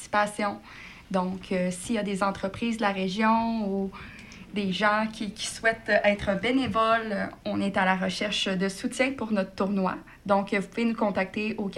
participation. Donc, s'il y a des entreprises de la région ou des gens qui souhaitent être bénévoles, on est à la recherche de soutien pour notre tournoi. Donc, vous pouvez nous contacter au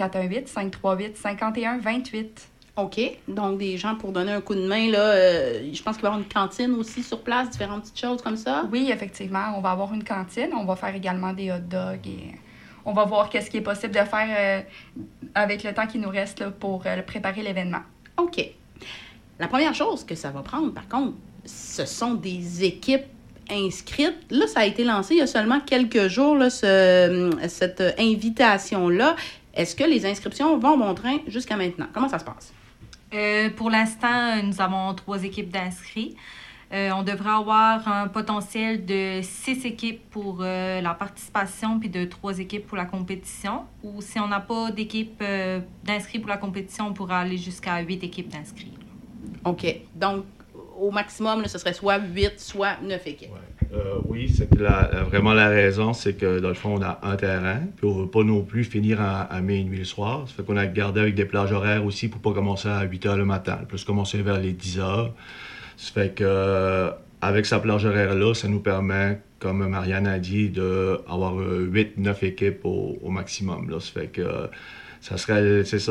418-538-5128. OK. Donc, des gens pour donner un coup de main, là, je pense qu'il va y avoir une cantine aussi sur place, différentes petites choses comme ça. Oui, effectivement, on va avoir une cantine. On va faire également des hot dogs et on va voir qu'est-ce qui est possible de faire avec le temps qui nous reste là, pour préparer l'événement. OK. La première chose que ça va prendre, par contre, ce sont des équipes inscrites. Là, ça a été lancé il y a seulement quelques jours, là, cette invitation-là. Est-ce que les inscriptions vont bon train jusqu'à maintenant? Comment ça se passe? Pour l'instant, nous avons 3 équipes d'inscrits. On devrait avoir un potentiel de 6 équipes pour la participation puis de 3 équipes pour la compétition. Ou si on n'a pas d'équipe d'inscrits pour la compétition, on pourra aller jusqu'à 8 équipes d'inscrits. OK. Donc, au maximum, là, ce serait soit 8, soit 9 équipes. Ouais. Oui, c'est que vraiment la raison, c'est que dans le fond, on a un terrain, puis on ne veut pas non plus finir à minuit le soir. Ça fait qu'on a gardé avec des plages horaires aussi pour ne pas commencer à 8 h le matin, plus commencer vers les 10 h. Ça fait que avec sa plage horaire-là, ça nous permet, comme Marianne a dit, d'avoir 8-9 équipes au maximum. Là. Ça fait que ça serait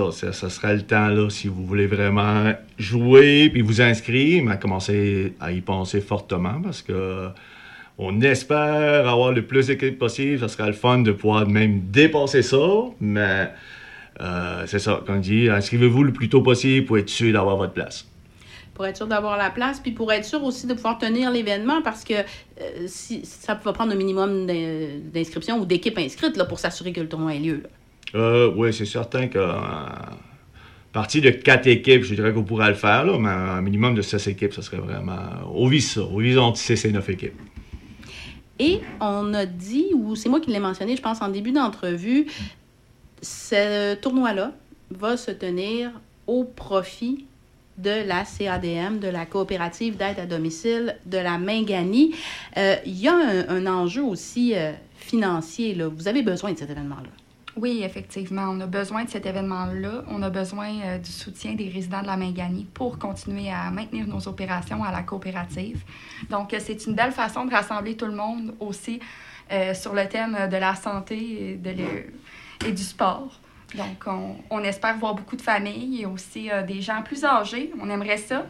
le temps, là, si vous voulez vraiment jouer puis vous inscrire, mais commencer à y penser fortement parce que on espère avoir le plus d'équipes possible. Ça serait le fun de pouvoir même dépasser ça, mais c'est ça, comme dit, inscrivez-vous le plus tôt possible pour être sûr d'avoir votre place. Pour être sûr d'avoir la place, puis pour être sûr aussi de pouvoir tenir l'événement, parce que si, ça va prendre un minimum d'inscriptions ou d'équipes inscrites là, pour s'assurer que le tournoi ait lieu. Oui, c'est certain que partie de 4 équipes, je dirais qu'on pourrait le faire, là, mais un minimum de 6 équipes, ça serait vraiment... On vise ça. On vise entre 6 et 9 équipes. Et on a dit, ou c'est moi qui l'ai mentionné, je pense, en début d'entrevue, ce tournoi-là va se tenir au profit de la CADM, de la coopérative d'aide à domicile de la Mingani. Il y a un enjeu aussi financier, là. Vous avez besoin de cet événement-là. Oui, effectivement, on a besoin de cet événement-là. On a besoin du soutien des résidents de la Mingani pour continuer à maintenir nos opérations à la coopérative. Donc, c'est une belle façon de rassembler tout le monde aussi sur le thème de la santé et du sport. Donc, on espère voir beaucoup de familles et aussi des gens plus âgés. On aimerait ça.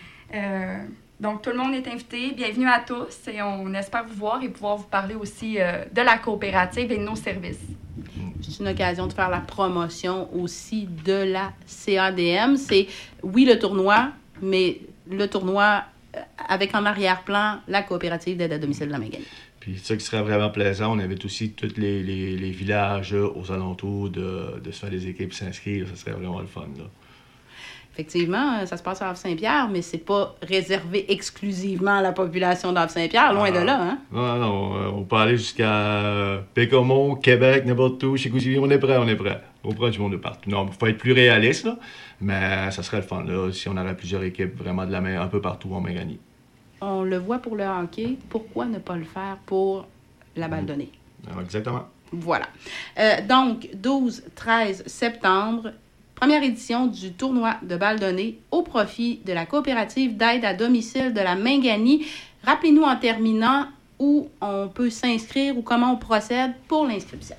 Donc, tout le monde est invité. Bienvenue à tous et on espère vous voir et pouvoir vous parler aussi de la coopérative et de nos services. C'est une occasion de faire la promotion aussi de la CADM. C'est, oui, le tournoi, mais le tournoi avec en arrière-plan la coopérative d'aide à domicile de la Mingani. Puis ça qui serait vraiment plaisant, on invite aussi tous les villages aux alentours de se faire des équipes s'inscrire. Ça serait vraiment le fun, là. Effectivement, ça se passe à Havre-Saint-Pierre, mais c'est pas réservé exclusivement à la population d'Havre-Saint-Pierre, loin de là, hein? Non, on peut aller jusqu'à Bécomo, Québec, n'importe où, chez Chicoutimi, on est prêt. On prend du monde de partout. Non, il faut être plus réaliste, là, mais ça serait le fun, là, si on avait plusieurs équipes vraiment de la main un peu partout en Mingani. On le voit pour le hockey, pourquoi ne pas le faire pour la balle donnée? Exactement. Voilà. Donc, 12-13 septembre, première édition du tournoi de balle donnée au profit de la coopérative d'aide à domicile de la Mingani. Rappelez-nous en terminant où on peut s'inscrire ou comment on procède pour l'inscription.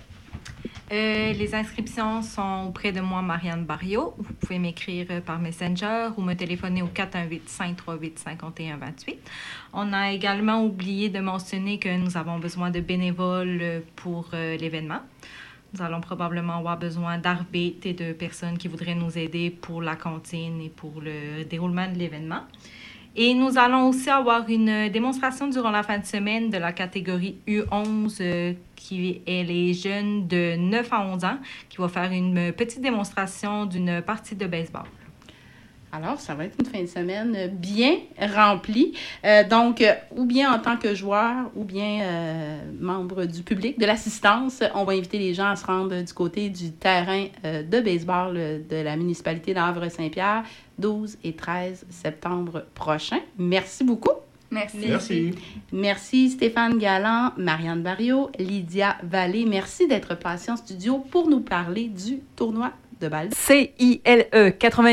Les inscriptions sont auprès de moi, Marianne Barriot. Vous pouvez m'écrire par Messenger ou me téléphoner au 418-538-5128. On a également oublié de mentionner que nous avons besoin de bénévoles pour l'événement. Nous allons probablement avoir besoin d'arbitres et de personnes qui voudraient nous aider pour la cantine et pour le déroulement de l'événement. Et nous allons aussi avoir une démonstration durant la fin de semaine de la catégorie U11 qui est les jeunes de 9 à 11 ans qui va faire une petite démonstration d'une partie de baseball. Alors, ça va être une fin de semaine bien remplie. Donc, ou bien en tant que joueur, ou bien membre du public, de l'assistance, on va inviter les gens à se rendre du côté du terrain de baseball de la municipalité d'Havre-Saint-Pierre, 12 et 13 septembre prochain. Merci beaucoup. Merci. Merci Stéphane Galland, Marianne Barriot, Lydia Vallée. Merci d'être passée en studio pour nous parler du tournoi de Balde. CILE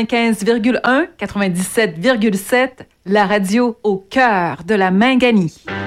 95,1, 97,7, la radio au cœur de la Minganie.